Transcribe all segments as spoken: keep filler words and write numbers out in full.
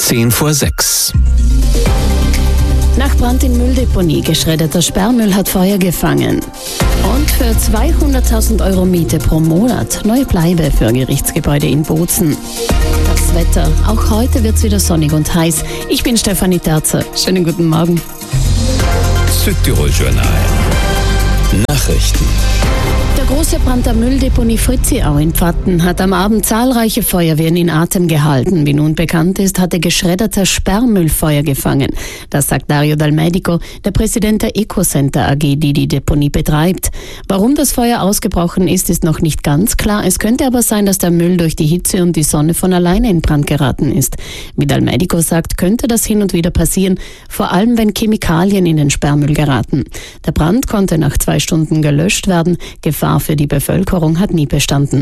Zehn vor sechs. Nach Brand in Mülldeponie, geschredderter Sperrmüll hat Feuer gefangen. Und für zweihunderttausend Euro Miete pro Monat neue Bleibe für Gerichtsgebäude in Bozen. Das Wetter, auch heute wird es wieder sonnig und heiß. Ich bin Stefanie Terzer. Schönen guten Morgen. Südtirol-Journal. Nachrichten. Der große Brand der Mülldeponie Fritziau in Pfatten hat am Abend zahlreiche Feuerwehren in Atem gehalten. Wie nun bekannt ist, hatte geschredderter Sperrmüll Feuer gefangen. Das sagt Dario Dal Medico, der Präsident der Ecocenter A G, die die Deponie betreibt. Warum das Feuer ausgebrochen ist, ist noch nicht ganz klar. Es könnte aber sein, dass der Müll durch die Hitze und die Sonne von alleine in Brand geraten ist. Wie Dal Medico sagt, könnte das hin und wieder passieren, vor allem wenn Chemikalien in den Sperrmüll geraten. Der Brand konnte nach zwei Stunden gelöscht werden. Gefahr für die Bevölkerung hat nie bestanden.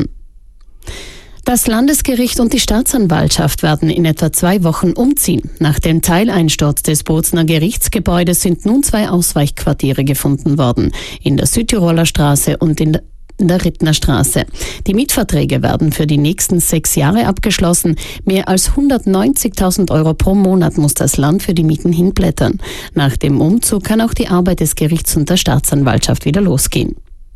Das Landesgericht und die Staatsanwaltschaft werden in etwa zwei Wochen umziehen. Nach dem Teileinsturz des Bozener Gerichtsgebäudes sind nun zwei Ausweichquartiere gefunden worden, in der Südtiroler Straße und in der in der Rittner Straße. Die Mietverträge werden für die nächsten sechs Jahre abgeschlossen. Mehr als hundertneunzigtausend Euro pro Monat muss das Land für die Mieten hinblättern. Nach dem Umzug kann auch die Arbeit des Gerichts und der Staatsanwaltschaft wieder losgehen.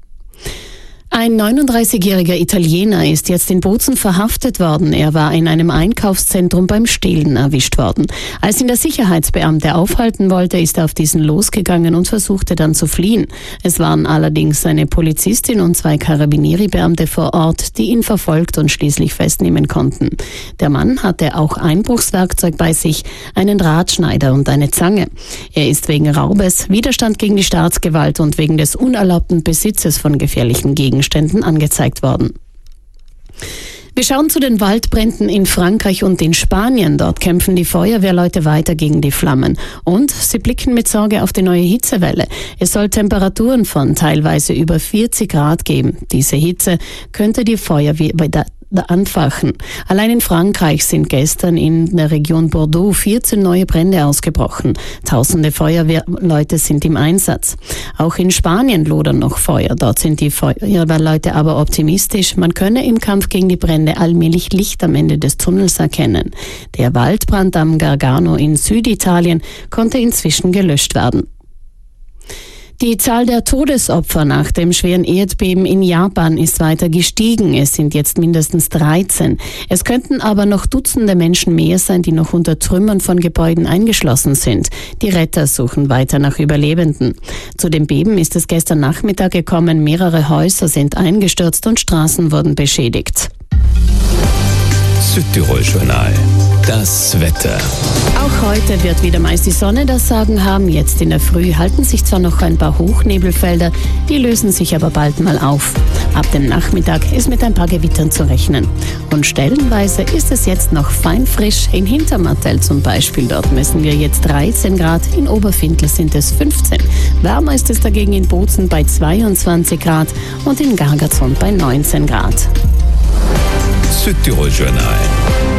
Ein neununddreißigjähriger Italiener ist jetzt in Bozen verhaftet worden. Er war in einem Einkaufszentrum beim Stehlen erwischt worden. Als ihn der Sicherheitsbeamte aufhalten wollte, ist er auf diesen losgegangen und versuchte dann zu fliehen. Es waren allerdings eine Polizistin und zwei Carabinieri-Beamte vor Ort, die ihn verfolgt und schließlich festnehmen konnten. Der Mann hatte auch Einbruchswerkzeug bei sich, einen Drahtschneider und eine Zange. Er ist wegen Raubes, Widerstand gegen die Staatsgewalt und wegen des unerlaubten Besitzes von gefährlichen Gegenständen Ständen angezeigt worden. Wir schauen zu den Waldbränden in Frankreich und in Spanien. Dort kämpfen die Feuerwehrleute weiter gegen die Flammen. Und sie blicken mit Sorge auf die neue Hitzewelle. Es soll Temperaturen von teilweise über vierzig Grad geben. Diese Hitze könnte die Feuerwehr anfachen. Allein in Frankreich sind gestern in der Region Bordeaux vierzehn neue Brände ausgebrochen. Tausende Feuerwehrleute sind im Einsatz. Auch in Spanien lodern noch Feuer. Dort sind die Feuerwehrleute aber optimistisch. Man könne im Kampf gegen die Brände allmählich Licht am Ende des Tunnels erkennen. Der Waldbrand am Gargano in Süditalien konnte inzwischen gelöscht werden. Die Zahl der Todesopfer nach dem schweren Erdbeben in Japan ist weiter gestiegen. Es sind jetzt mindestens dreizehn. Es könnten aber noch Dutzende Menschen mehr sein, die noch unter Trümmern von Gebäuden eingeschlossen sind. Die Retter suchen weiter nach Überlebenden. Zu dem Beben ist es gestern Nachmittag gekommen. Mehrere Häuser sind eingestürzt und Straßen wurden beschädigt. Südtirol-Journal. Das Wetter. Auch heute wird wieder meist die Sonne das Sagen haben. Jetzt in der Früh halten sich zwar noch ein paar Hochnebelfelder, die lösen sich aber bald mal auf. Ab dem Nachmittag ist mit ein paar Gewittern zu rechnen. Und stellenweise ist es jetzt noch fein frisch. In Hintermartell zum Beispiel, dort messen wir jetzt dreizehn Grad, in Oberfindl sind es fünfzehn. Wärmer ist es dagegen in Bozen bei zweiundzwanzig Grad und in Gargazon bei neunzehn Grad. Südtirol-Journal.